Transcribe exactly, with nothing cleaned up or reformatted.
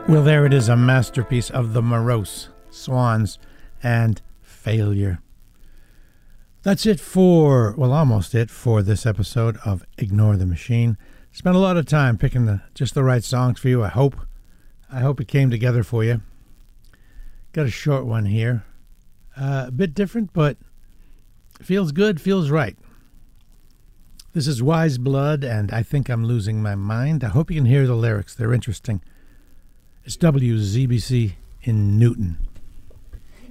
Well, there it is, a masterpiece of the morose, Swans, and Failure. That's it for, well, almost it for this episode of Ignore the Machine. Spent a lot of time picking the just the right songs for you, I hope. I hope it came together for you. Got a short one here. Uh, a bit different, but feels good, feels right. This is Wise Blood, and I Think I'm Losing My Mind. I hope you can hear the lyrics. They're interesting. It's W Z B C in Newton.